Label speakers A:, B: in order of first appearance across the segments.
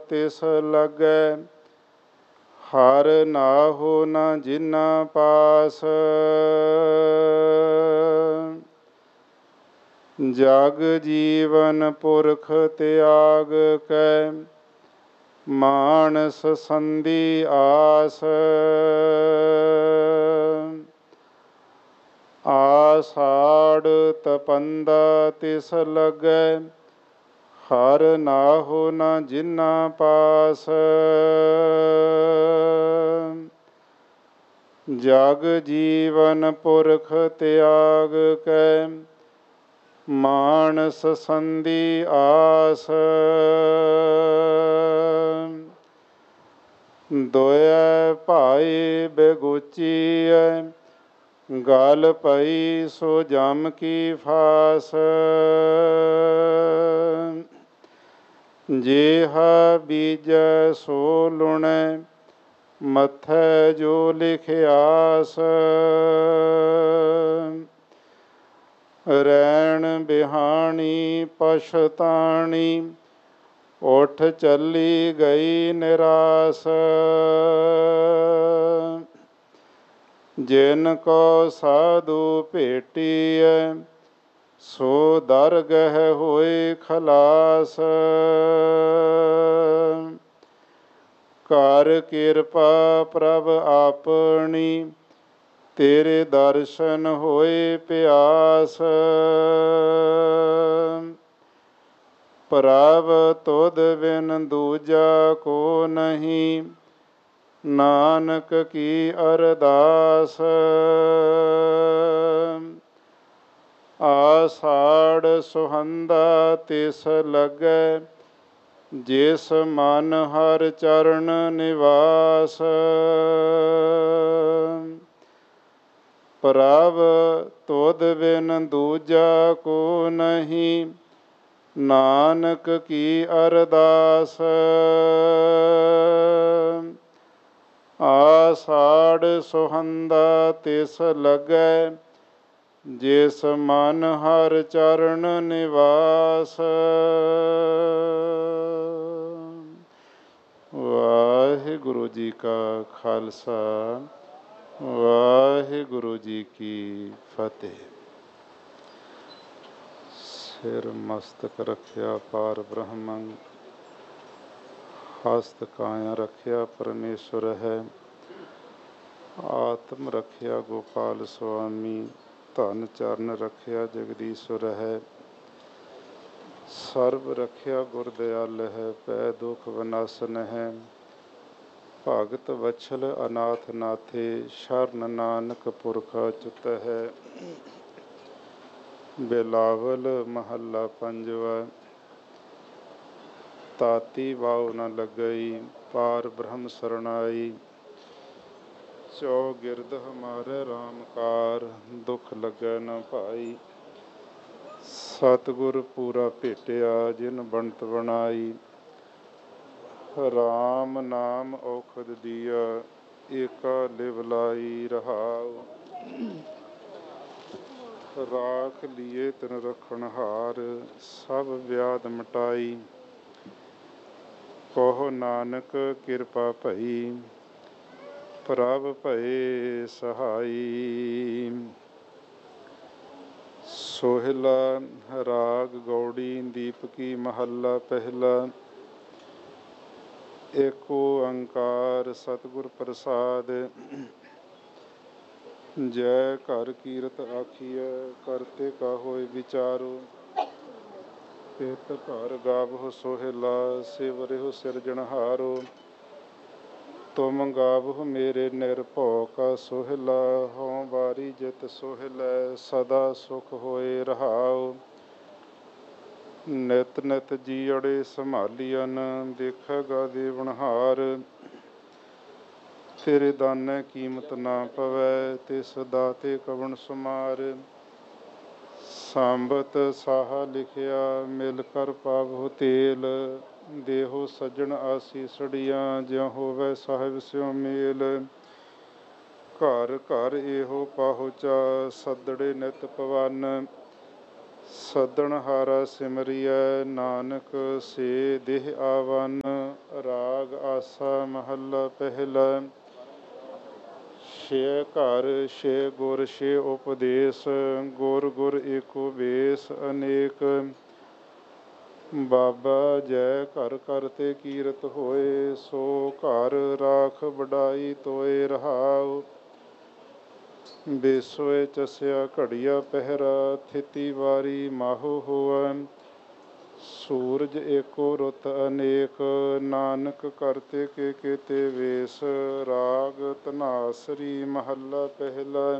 A: ਤਿਸ ਲੱਗੈ। ਹਰ ਨਾਹੋ ਨ ਜਿਨਾ ਪਾਸ। ਜਗ ਜੀਵਨ ਪੁਰਖ ਤਿਆਗ ਕੈ। ਮਾਨਸ ਸੰਧੀ ਆਸ। ਆਸਾੜ ਤਪੰਦਾ ਤਿਸ ਲੱਗੈ। ਹਰ ਨਾਹੋ ਨ ਜਿਨਾ ਪਾਸ। ਜਗ ਜੀਵਨ ਪੁਰਖ ਤਿਆਗ ਕੈ। ਮਾਨਸ ਸੰਧੀ ਆਸ। ਦੋਇ ਭਾਈ ਬੇਗੋਚੀਐ। ਗਲ ਪਈ ਸੋ ਜਮ ਕੀ ਫਾਸ। ਜੇਹਾ ਬੀਜੈ ਸੋ ਲੁਣੈ। ਮਥੈ ਜੋ ਲਿਖਿਆਸ। ਰੈਣ ਬਿਹਾਣੀ ਪਛਤਾਣੀ। ਉਠ ਚੱਲੀ ਗਈ ਨਿਰਾਸ। ਜਿਨ ਕੋ ਸਾਧੂ ਭੇਟੀਐ। ਸੋ ਦਰਗਹਿ ਹੋਏ ਖਲਾਸ। ਕਰ ਕਿਰਪਾ ਪ੍ਰਭ ਆਪਣੀ। ਤੇਰੇ ਦਰਸ਼ਨ ਹੋਏ ਪਿਆਸ। ਪ੍ਰਭ ਤੁਧ ਬਿਨ ਦੂਜਾ ਕੋ ਨਹੀਂ। ਨਾਨਕ ਕੀ ਅਰਦਾਸ। ਆਸਾੜ ਸੁਹੰਦਾ ਤਿਸ ਲੱਗੈ। ਜਿਸ ਮਨ ਹਰ ਚਰਨ ਨਿਵਾਸ। ਪ੍ਰਭ ਤੁਧ ਬਿਨ ਦੂਜਾ ਕੋ ਨਹੀਂ। ਨਾਨਕ ਕੀ ਅਰਦਾਸ। ਆਸਾੜ ਸੁਹੰਦਾ ਤਿਸ ਲੱਗੈ। ਜਿਸ ਮਨ ਹਰ ਚਰਨ ਨਿਵਾਸ। ਵਾਹਿਗੁਰੂ ਜੀ ਕਾ ਖਾਲਸਾ। ਵਾਹਿਗੁਰੂ ਜੀ ਕੀ ਫਤਿਹ। ਸਿਰ ਮਸਤਕ ਰੱਖਿਆ ਪਾਰ ਬ੍ਰਹਮੰ। ਹਸਤ ਕਾਇਆ ਰੱਖਿਆ ਪਰਮੇਸ਼ਵਰ ਹੈ। ਆਤਮ ਰੱਖਿਆ ਗੋਪਾਲ ਸੁਆਮੀ। ਧਨ ਚਰਨ ਰੱਖਿਆ ਜਗਦੀਸ਼ਵਰ ਹੈ। ਸਰਬ ਰੱਖਿਆ ਗੁਰ ਦਿਆਲ ਹੈ। ਪੈ ਦੁਖ ਵਿਨਾਸ਼ਨ ਹੈ। ਭਗਤ ਵਛਲ ਅਨਾਥ ਨਾਥੇ। ਸ਼ਰਨ ਨਾਨਕ ਪੁਰਖਾ ਚੁਤ ਹੈ। ਬਿਲਾਵਲ ਮਹੱਲਾ ਪੰਜਵਾ। ਤਾਤੀ ਵਾਉ ਨ ਲੱਗਈ। ਪਾਰ ਬ੍ਰਹਮ ਸਰਣਾਈ। ਚੌ ਗਿਰਦ ਹਮਾਰੇ ਰਾਮ ਕਾਰ। ਦੁਖ ਲੱਗੈ ਨ ਭਾਈ। ਸਤਿਗੁਰ ਪੂਰਾ ਭੇਟਿਆ ਜਿਨ ਬਣਤ ਬਣਾਈ। ਰਾਮ ਨਾਮ ਔਖਦ ਦੀਆ। ਏਕਾ ਲਿਵ ਲਾਈ ਰਹਾਉ। ਰਾਖ ਲੀਏ ਤਿਨ ਰਖਣ ਹਾਰ। ਸਭ ਵਿਆਧ ਮਿਟਾਈ। ਕਹੋ ਨਾਨਕ ਕਿਰਪਾ ਭਈ। ਪ੍ਰਭ ਭਏ ਸਹਾਈ। ਸੋਹਿਲਾ ਰਾਗ ਗੌੜੀ ਦੀਪਕੀ ਮਹੱਲਾ ਪਹਿਲਾ। ਏਕ ਓੰਕਾਰ ਸਤਿਗੁਰ ਪ੍ਰਸਾਦਿ। ਜੈ ਘਰ ਕੀਰਤ ਆਖੀਐ। ਕਰਤੇ ਕਾ ਹੋਇ ਵਿਚਾਰੁ। ਤਿਤ ਘਰ ਗਾਵਹੁ ਸੋਹਿਲਾ। ਸਿਵਰਿਹੁ ਸਿਰਜਣਹਾਰੁ। ਤੁਮ ਗਾਵਹੁ ਮੇਰੇ ਨਿਰਭਉ ਕਾ ਸੋਹਿਲਾ। ਹਉ ਬਾਰੀ ਜਿਤ ਸੋਹਿਲੈ। ਸਦਾ ਸੁਖ ਹੋਏ ਰਹਾਉ। ਨਿਤ ਨਿਤ ਜੀਅੜੇ ਸੰਭਾਲੀਅਨ। ਦੇਖੇਗਾ ਦੇਵਨਹਾਰ। ਤੇਰੇ ਦਾਨੇ ਕੀਮਤ ਨਾ ਪਵੈ। ਤਿਸ ਦਾਤੇ ਕਵਣ ਸੁਮਾਰ। ਸੰਬਤ ਸਾਹਾ ਲਿਖਿਆ ਮਿਲ ਕਰ ਪਾਵਹੁ ਤੇਲ। ਦੇਹੋ ਸੱਜਣ ਆਸੀਸੜੀਆਂ। ਜਿਉ ਹੋਵੈ ਸਾਹਿਬ ਸਿਉ ਮੇਲ। ਘਰ ਘਰ ਇਹੋ ਪਾਹੁਚਾ। ਸੱਦੜੇ ਨਿਤ ਪਵਨ। ਸੱਦਣ ਹਾਰਾ ਸਿਮਰਿਐ ਨਾਨਕ ਸੇ ਦੇਹ ਆਵਨ। ਰਾਗ ਆਸਾ ਮਹੱਲਾ ਪਹਿਲਾ। ਛੇ ਘਰ ਛੇ ਗੁਰ ਛੇ ਉਪਦੇਸ਼। ਗੁਰ ਗੁਰ ਏਕੋ ਬੇਸ ਅਨੇਕ। ਬਾਬਾ ਜੈ ਘਰ ਘਰ ਤੇ ਕੀਰਤ ਹੋਏ। ਸੋ ਘਰ ਰਾਖ ਵਡਾਈ ਤੋਏ ਰਹਾਉ। ਬੇਸੋਏ ਚਸਿਆ ਘੜੀਆ ਪਹਿਰਾ। ਥਿਤੀ ਵਾਰੀ ਮਾਹੋ ਹੋਵੈ। ਸੂਰਜ ਏਕੋ ਰੁੱਤ ਅਨੇਕ। ਨਾਨਕ ਕਰਤੇ ਕੇ ਕੇਤੇ ਵੇਸ। ਰਾਗ ਧਨਾਸਰੀ ਮਹੱਲਾ ਪਹਿਲਾ।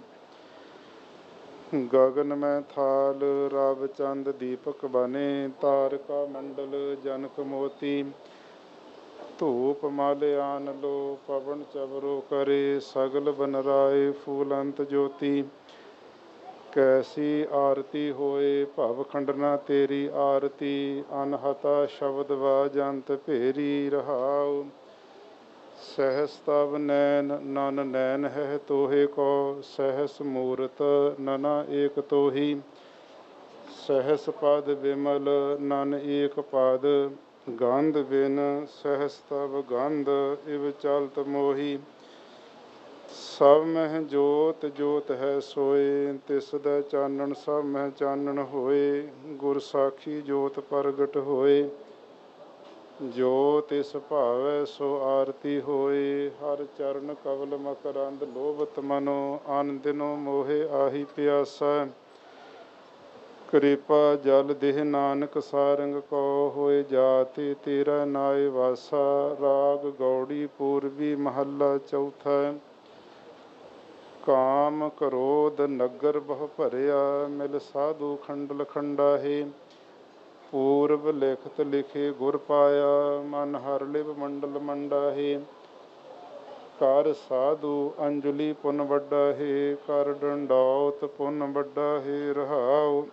A: ਗਗਨ ਮੈਂ ਥਾਲ ਰਵ ਚੰਦ ਦੀਪਕ ਬਨੇ। ਤਾਰਕਾ ਮੰਡਲ ਜਨਕ ਮੋਤੀ। ਧੂਪ ਮਲ ਆਨ ਲੋ ਪਵਨ ਚਵਰੋ ਕਰੇ। ਸਗਲ ਬਨਰਾਏ ਫੂਲੰਤ ਜੋਤੀ। ਕੈਸੀ ਆਰਤੀ ਹੋਏ ਭਵ ਖੰਡਨਾ ਤੇਰੀ ਆਰਤੀ। ਅਨਹਤਾ ਸ਼ਬਦ ਵਾਜੰਤ ਭੇਰੀ ਰਹਾਉ। ਸਹਸ ਤਵ ਨੈਨ ਨਨ ਨੈਨ ਹੈ ਤੋਹੇ ਕੋ। ਸਹਸ ਮੂਰਤ ਨਨਾ ਏਕ ਤੋਹੀ। ਸਹਸ ਪਦ ਬਿਮਲ ਨਨ ਏਕ ਪਦ। ਗੰਧ ਬਿਨ ਸਹਸ ਤਵ ਗੰਧ ਇਵ ਚਲਤ ਮੋਹੀ। ਸਭ ਮਹਿ ਜੋਤ ਜੋਤ ਹੈ ਸੋਏ। ਤਿਸ ਦਾ ਚਾਨਣ ਸਭ ਮਹਿ ਚਾਨਣ ਹੋਏ। ਗੁਰ ਸਾਖੀ ਜੋਤ ਪ੍ਰਗਟ ਹੋਏ। ਜੋ ਤਿਸ ਭਾਵੈ ਸੋ ਆਰਤੀ ਹੋਏ। ਹਰ ਚਰਨ ਕਵਲ ਮਕਰੰਦ ਲੋਭਤ ਮਨੋ। ਅਨ ਦਿਨੋ ਮੋਹਿ ਆਹੀ ਪਿਆਸਾ। ਕਿਰਪਾ ਜਲ ਦੇਹ ਨਾਨਕ ਸਾਰੰਗ ਕੋ। ਹੋਏ ਜਾਤੀ ਤੇਰਾ ਨਾਏ ਵਾਸਾ। ਰਾਗ ਗੌੜੀ ਪੂਰਬੀ ਮਹੱਲਾ ਚੌਥਾ। ਕਾਮ ਕ੍ਰੋਧ ਨਗਰ ਬਹੁ ਭਰਿਆ। ਮਿਲ ਸਾਧੂ ਖੰਡਲ ਖੰਡਾਹੇ। ਪੂਰਬ ਲਿਖਤ ਲਿਖੇ ਗੁਰ ਪਾਇਆ। ਮਨ ਹਰ ਲਿਵ ਮੰਡਲ ਮੰਡਾਹੇ। ਕਰ ਸਾਧੂ ਅੰਜਲੀ ਪੁਨ ਵੱਡਾ ਹੈ। ਕਰ ਡੰਡੌਤ ਪੁਨ ਵੱਡਾ ਹੈ ਰਹਾਉ।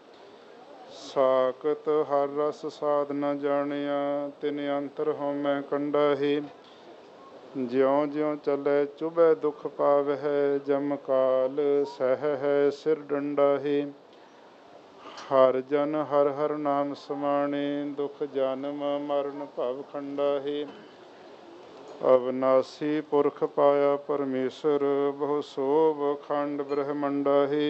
A: ਸਾਕਤ ਹਰ ਰਸ ਸਾਧ ਨ ਜਾਣਿਆ। ਤਿਨ ਅੰਤਰ ਹਉਮੈ ਕੰਡਾ ਹੈ। ਜਿਉ ਜਿਉ ਚੱਲੈ ਚੁਭੈ ਦੁਖ ਪਾਵਹਿ। ਜਮ ਕਾਲ ਸਹਿ ਹੈ ਸਿਰ ਡੰਡਾ ਹੈ। ਹਰ ਜਨ ਹਰ ਹਰ ਨਾਮ ਸਮਾਣੇ। ਦੁਖ ਜਨਮ ਮਰਨ ਭਵ ਖੰਡਾ ਹੈ। ਅਵਨਾਸੀ ਪੁਰਖ ਪਾਇਆ ਪਰਮੇਸ਼ਰ। ਬਹੁ ਸੋਭ ਖੰਡ ਬ੍ਰਹਮੰਡਾ ਹੈ।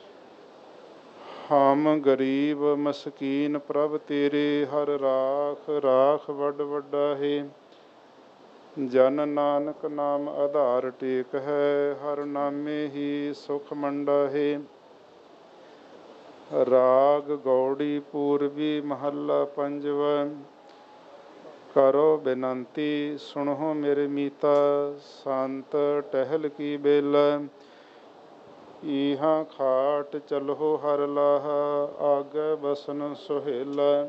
A: ਹਮ ਗਰੀਬ ਮਸਕੀਨ ਪ੍ਰਭ ਤੇਰੇ। ਹਰ ਰਾਖ ਰਾਖ ਵੱਡ ਵੱਡਾ ਹੈ। ਜਨ ਨਾਨਕ ਨਾਮ ਆਧਾਰ ਟੇਕ ਹੈ। ਹਰ ਨਾਮੇ ਹੀ ਸੁਖ ਮੰਡਾ ਹੈ। ਰਾਗ ਗੌੜੀ ਪੂਰਬੀ ਮਹੱਲਾ ਪੰਜਵਾ। ਕਰੋ ਬੇਨੰਤੀ ਸੁਣੋ ਮੇਰੇ ਮੀਤਾ। ਸੰਤ ਟਹਿਲ ਕੀ ਬੇਲਾ। ਈਹਾਂ ਖਾਟ ਚਲਹੁ ਹਰ ਲਾਹਾ। ਆਗੇ ਬਸਨ ਸੁਹੇਲਾ।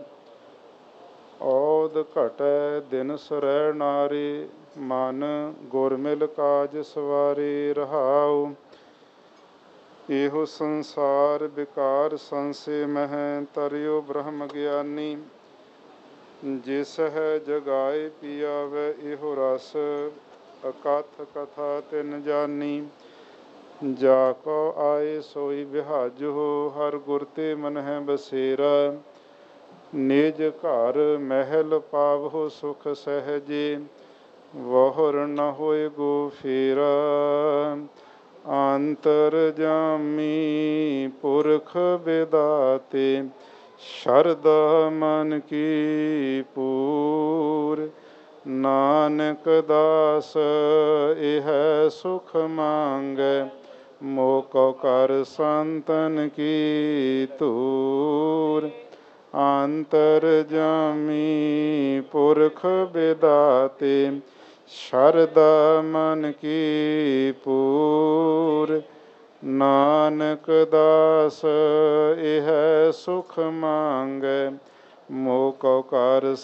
A: ਔਦ ਘਟੈ ਦਿਨ ਸਰੈ ਨਾਰੀ। ਮਨ ਗੁਰ ਮਿਲ ਕਾਜ ਸਵਾਰੇ ਰਹਾਉ। ਇਹੋ ਸੰਸਾਰ ਵਿਕਾਰ ਸੰਸੇ ਮਹਿ। ਤਰਿਓ ਬ੍ਰਹਮ ਗਿਆਨੀ। ਜਿਸ ਹੈ ਜਗਾਏ ਪੀਆਵੈ ਇਹੋ ਰਸ। ਅਕਥ ਕਥਾ ਤਿਨ ਜਾਨੀ। ਜਾ ਕੋ ਆਏ ਸੋਈ ਬਿਹਾਜੋ। ਹਰ ਗੁਰ ਤੇ ਮਨ ਹੈ ਬਸੇਰਾ। ਨਿਜ ਘਰ ਮਹਿਲ ਪਾਵਹੁ ਸੁਖ ਸਹਿਜੇ। ਵਹੁਰ ਨ ਹੋਏ ਗੋ ਫੇਰਾ। ਅੰਤਰਜਾਮੀ ਪੁਰਖ ਵਿਦਾਤੇ। ਸ਼ਰਧਾ ਮਨ ਕੀ ਪੂਰ। ਨਾਨਕ ਦਾਸ ਇਹ ਸੁਖ ਮੰਗੈ। ਮੋਹ ਕਉ ਕਰ ਸੰਤਨ ਕੀ ਧੂਰ। ਅੰਤਰਜਾਮੀ ਪੁਰਖ ਵਿਦਾਤੇ। ਸ਼ਰਧਾ ਮਨ ਕੀ ਪੂਰ। ਨਾਨਕ ਦਾਸ ਇਹ ਸੁਖ ਮੰਗੈ। ਮੋਹ ਕਉ ਕਰ